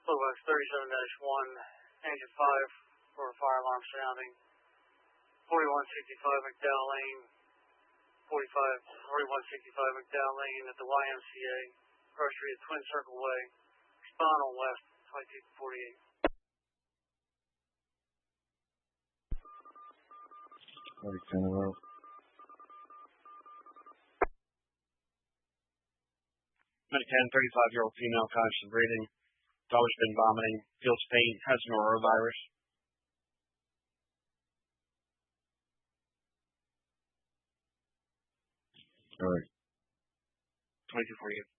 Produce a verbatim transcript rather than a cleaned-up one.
Flowbox thirty-seven dash one, engine five for a fire alarm surrounding forty-one sixty-five McDowell Lane, forty-five, forty-one sixty-five McDowell Lane at the Y M C A, grocery at Twin Circle Way, respond on west, twenty-two forty-eight. Thirty-ten well. ten, thirty-five-year-old female, conscious of breathing. Daughter's been vomiting. Feels faint. Has norovirus. All right. twenty-two forty-eight.